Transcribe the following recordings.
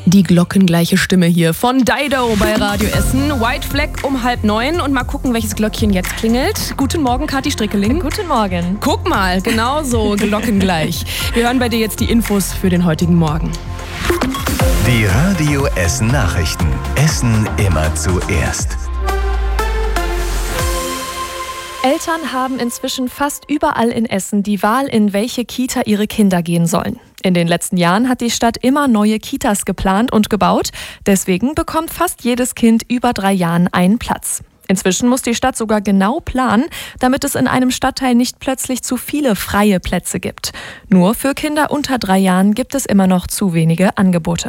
Die glockengleiche Stimme hier von Dido bei Radio Essen. White Flag um 8:30 und mal gucken, welches Glöckchen jetzt klingelt. Guten Morgen, Kathi Strickeling. Guten Morgen. Guck mal, genau so glockengleich. Wir hören bei dir jetzt die Infos für den heutigen Morgen. Die Radio Essen Nachrichten. Essen immer zuerst. Eltern haben inzwischen fast überall in Essen die Wahl, in welche Kita ihre Kinder gehen sollen. In den letzten Jahren hat die Stadt immer neue Kitas geplant und gebaut. Deswegen bekommt fast jedes Kind über 3 Jahren einen Platz. Inzwischen muss die Stadt sogar genau planen, damit es in einem Stadtteil nicht plötzlich zu viele freie Plätze gibt. Nur für Kinder unter 3 Jahren gibt es immer noch zu wenige Angebote.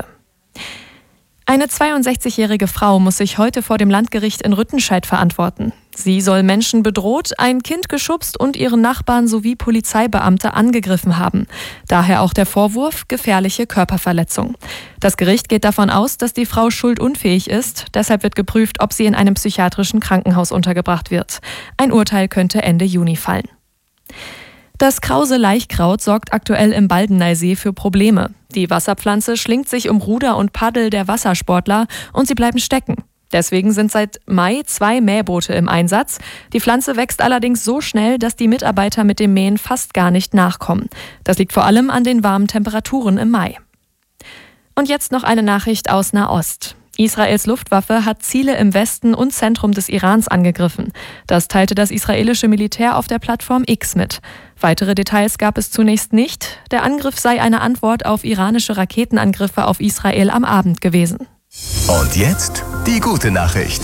Eine 62-jährige Frau muss sich heute vor dem Landgericht in Rüttenscheid verantworten. Sie soll Menschen bedroht, ein Kind geschubst und ihren Nachbarn sowie Polizeibeamte angegriffen haben. Daher auch der Vorwurf gefährliche Körperverletzung. Das Gericht geht davon aus, dass die Frau schuldunfähig ist. Deshalb wird geprüft, ob sie in einem psychiatrischen Krankenhaus untergebracht wird. Ein Urteil könnte Ende Juni fallen. Das krause Laichkraut sorgt aktuell im Baldeneysee für Probleme. Die Wasserpflanze schlingt sich um Ruder und Paddel der Wassersportler und sie bleiben stecken. Deswegen sind seit Mai 2 Mähboote im Einsatz. Die Pflanze wächst allerdings so schnell, dass die Mitarbeiter mit dem Mähen fast gar nicht nachkommen. Das liegt vor allem an den warmen Temperaturen im Mai. Und jetzt noch eine Nachricht aus Nahost. Israels Luftwaffe hat Ziele im Westen und Zentrum des Irans angegriffen. Das teilte das israelische Militär auf der Plattform X mit. Weitere Details gab es zunächst nicht. Der Angriff sei eine Antwort auf iranische Raketenangriffe auf Israel am Abend gewesen. Und jetzt die gute Nachricht.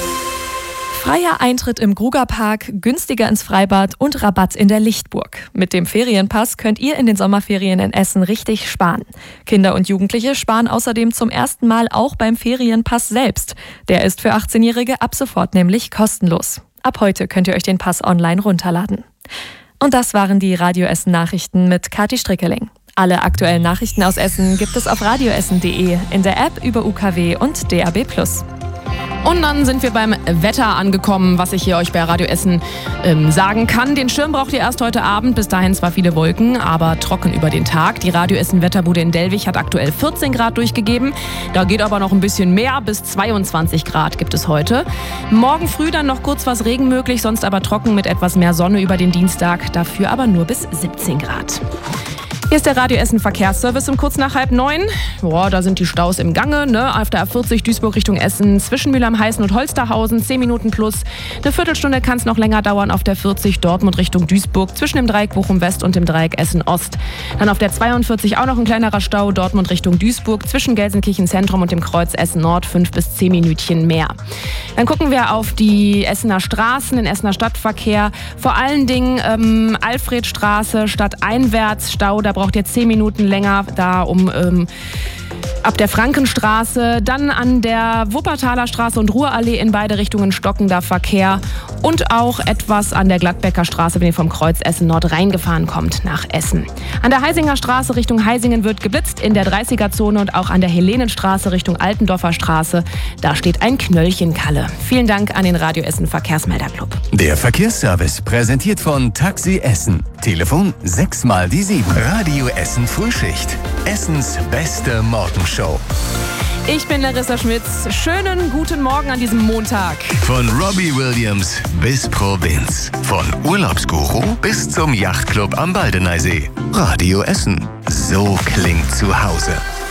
Freier Eintritt im Grugerpark, günstiger ins Freibad und Rabatt in der Lichtburg. Mit dem Ferienpass könnt ihr in den Sommerferien in Essen richtig sparen. Kinder und Jugendliche sparen außerdem zum ersten Mal auch beim Ferienpass selbst. Der ist für 18-Jährige ab sofort nämlich kostenlos. Ab heute könnt ihr euch den Pass online runterladen. Und das waren die Radio Essen Nachrichten mit Kathi Strickeling. Alle aktuellen Nachrichten aus Essen gibt es auf radioessen.de, in der App über UKW und DAB+. Und dann sind wir beim Wetter angekommen, was ich hier euch bei Radio Essen sagen kann. Den Schirm braucht ihr erst heute Abend. Bis dahin zwar viele Wolken, aber trocken über den Tag. Die Radio Essen Wetterbude in Dellwig hat aktuell 14 Grad durchgegeben. Da geht aber noch ein bisschen mehr. Bis 22 Grad gibt es heute. Morgen früh dann noch kurz was Regen möglich, sonst aber trocken mit etwas mehr Sonne über den Dienstag. Dafür aber nur bis 17 Grad. Hier ist der Radio Essen Verkehrsservice um kurz nach 8:30. Boah, da sind die Staus im Gange, ne? Auf der A40 Duisburg Richtung Essen, zwischen Mülheim-Heißen und Holsterhausen, 10 Minuten plus. Eine Viertelstunde kann es noch länger dauern auf der 40 Dortmund Richtung Duisburg, zwischen dem Dreieck Bochum West und dem Dreieck Essen Ost. Dann auf der 42 auch noch ein kleinerer Stau, Dortmund Richtung Duisburg, zwischen Gelsenkirchen Zentrum und dem Kreuz Essen Nord, 5 bis 10 Minütchen mehr. Dann gucken wir auf die Essener Straßen, den Essener Stadtverkehr. Vor allen Dingen Alfredstraße stadteinwärts Stau, da braucht ihr 10 Minuten länger da ab der Frankenstraße, dann an der Wuppertaler Straße und Ruhrallee in beide Richtungen stockender Verkehr und auch etwas an der Gladbecker Straße, wenn ihr vom Kreuz Essen Nord reingefahren kommt nach Essen. An der Heisinger Straße Richtung Heisingen wird geblitzt, in der 30er-Zone und auch an der Helenenstraße Richtung Altendorfer Straße. Da steht ein Knöllchenkalle. Vielen Dank an den Radio Essen Verkehrsmelderclub. Der Verkehrsservice präsentiert von Taxi Essen. Telefon 6 mal die 7. Radio Essen Frühschicht. Essens beste Morgenshow. Ich bin Larissa Schmitz. Schönen guten Morgen an diesem Montag. Von Robbie Williams bis Provinz. Von Urlaubsguru bis zum Yachtclub am Baldeneysee. Radio Essen. So klingt zu Hause.